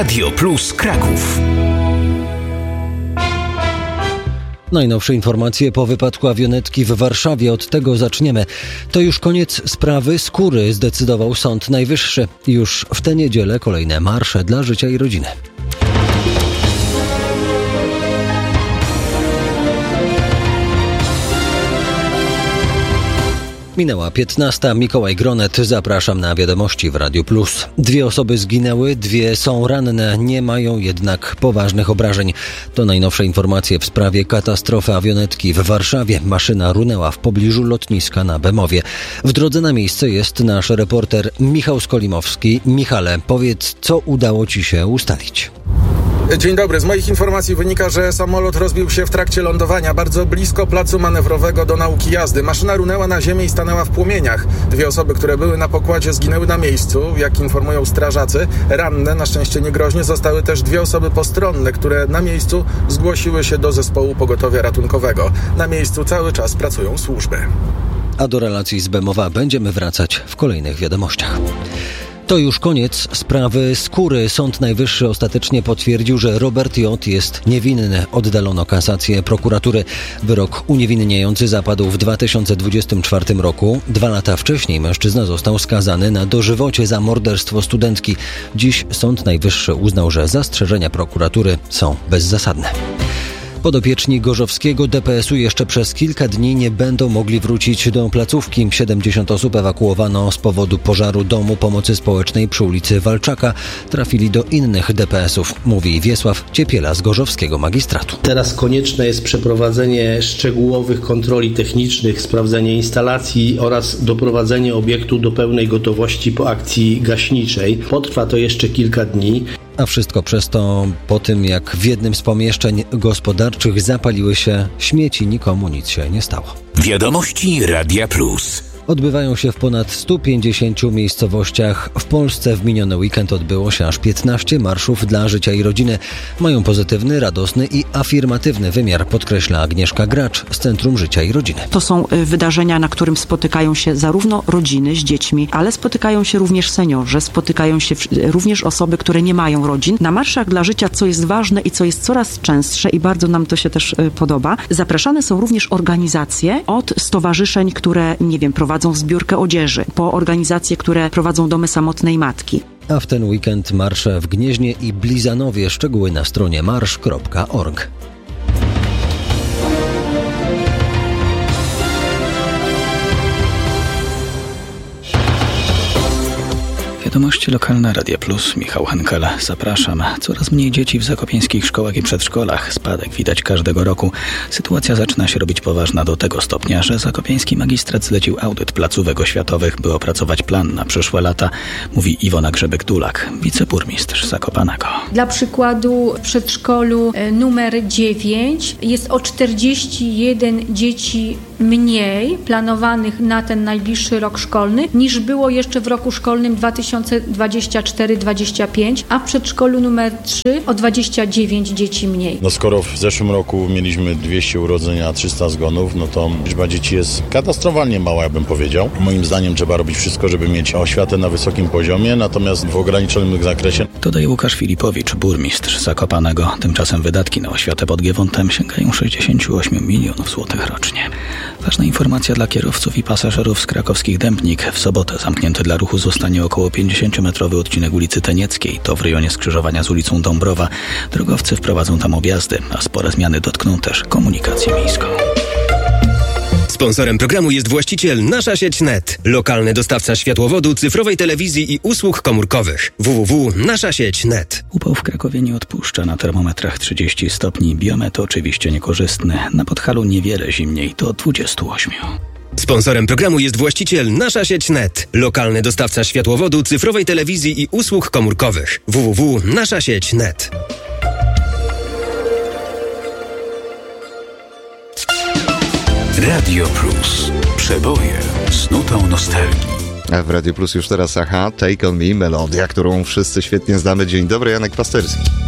Radio Plus Kraków. Najnowsze informacje po wypadku awionetki w Warszawie. Od tego zaczniemy. To już koniec sprawy Skóry, zdecydował Sąd Najwyższy. Już w tę niedzielę kolejne marsze dla życia i rodziny. Minęła 15. Mikołaj Gronet. Zapraszam na wiadomości w Radiu Plus. 2 osoby zginęły, 2 są ranne, nie mają jednak poważnych obrażeń. To najnowsze informacje w sprawie katastrofy awionetki w Warszawie. Maszyna runęła w pobliżu lotniska na Bemowie. W drodze na miejsce jest nasz reporter Michał Skolimowski. Michale, powiedz, co udało Ci się ustalić? Dzień dobry. Z moich informacji wynika, że samolot rozbił się w trakcie lądowania bardzo blisko placu manewrowego do nauki jazdy. Maszyna runęła na ziemię i stanęła w płomieniach. 2 osoby, które były na pokładzie, zginęły na miejscu, jak informują strażacy. Ranne, na szczęście niegroźnie, zostały też 2 osoby postronne, które na miejscu zgłosiły się do zespołu pogotowia ratunkowego. Na miejscu cały czas pracują służby. A do relacji z Bemowa będziemy wracać w kolejnych wiadomościach. To już koniec sprawy Skóry. Sąd Najwyższy ostatecznie potwierdził, że Robert J. jest niewinny. Oddalono kasację prokuratury. Wyrok uniewinniający zapadł w 2024 roku. 2 lata wcześniej mężczyzna został skazany na dożywocie za morderstwo studentki. Dziś Sąd Najwyższy uznał, że zastrzeżenia prokuratury są bezzasadne. Podopieczni Gorzowskiego DPS-u jeszcze przez kilka dni nie będą mogli wrócić do placówki. 70 osób ewakuowano z powodu pożaru domu pomocy społecznej przy ulicy Walczaka. Trafili do innych DPS-ów, mówi Wiesław Ciepiela z Gorzowskiego Magistratu. Teraz konieczne jest przeprowadzenie szczegółowych kontroli technicznych, sprawdzenie instalacji oraz doprowadzenie obiektu do pełnej gotowości po akcji gaśniczej. Potrwa to jeszcze kilka dni. A wszystko przez to po tym, jak w jednym z pomieszczeń gospodarczych zapaliły się śmieci, nikomu nic się nie stało. Wiadomości Radia Plus. Odbywają się w ponad 150 miejscowościach. W Polsce w miniony weekend odbyło się aż 15 marszów dla życia i rodziny. Mają pozytywny, radosny i afirmatywny wymiar, podkreśla Agnieszka Gracz z Centrum Życia i Rodziny. To są wydarzenia, na którym spotykają się zarówno rodziny z dziećmi, ale spotykają się również seniorzy, spotykają się również osoby, które nie mają rodzin. Na marszach dla życia, co jest ważne i co jest coraz częstsze i bardzo nam to się też podoba, zapraszane są również organizacje od stowarzyszeń, które, prowadzą zbiórkę odzieży, po organizacje, które prowadzą domy samotnej matki. A w ten weekend marsze w Gnieźnie i Blizanowie. Szczegóły na stronie marsz.org. Wiadomości lokalne Radia Plus, Michał Henkel. Zapraszam. Coraz mniej dzieci w zakopieńskich szkołach i przedszkolach. Spadek widać każdego roku. Sytuacja zaczyna się robić poważna do tego stopnia, że zakopieński magistrat zlecił audyt placówek oświatowych, by opracować plan na przyszłe lata, mówi Iwona Grzebek-Dulak, wiceburmistrz Zakopanego. Dla przykładu w przedszkolu numer 9 jest o 41 dzieci mniej planowanych na ten najbliższy rok szkolny, niż było jeszcze w roku szkolnym 2024-25, a w przedszkolu numer 3 o 29 dzieci mniej. Skoro w zeszłym roku mieliśmy 200 urodzeń, a 300 zgonów, to liczba dzieci jest katastrofalnie mała, ja bym powiedział. Moim zdaniem trzeba robić wszystko, żeby mieć oświatę na wysokim poziomie, natomiast w ograniczonym zakresie. Dodaje Łukasz Filipowicz, burmistrz Zakopanego. Tymczasem wydatki na oświatę pod Giewontem sięgają 68 milionów złotych rocznie. Ważna informacja dla kierowców i pasażerów z krakowskich Dębnik. W sobotę zamknięty dla ruchu zostanie około 50-metrowy odcinek ulicy Tenieckiej. To w rejonie skrzyżowania z ulicą Dąbrowa. Drogowcy wprowadzą tam objazdy, a spore zmiany dotkną też komunikację miejską. Sponsorem programu jest właściciel Nasza Sieć Net. Lokalny dostawca światłowodu, cyfrowej telewizji i usług komórkowych. www.naszasieć.net. Upał w Krakowie nie odpuszcza. Na termometrach 30 stopni. Biometr oczywiście niekorzystny. Na Podhalu niewiele zimniej, do 28. Sponsorem programu jest właściciel Nasza Sieć Net. Lokalny dostawca światłowodu, cyfrowej telewizji i usług komórkowych. www.naszasieć.net. Radio Plus. Przeboje z nutą nostalgii. A w Radio Plus już teraz Aha, Take On Me, melodia, którą wszyscy świetnie znamy. Dzień dobry, Janek Pasterski.